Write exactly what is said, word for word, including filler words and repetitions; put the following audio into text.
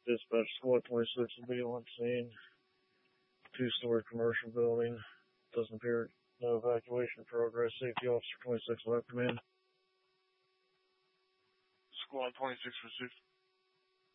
Dispatch Squad twenty-six will be on scene. Two-story commercial building. Doesn't appear no evacuation progress. Safety Officer twenty-six will have command. Squad twenty-six received.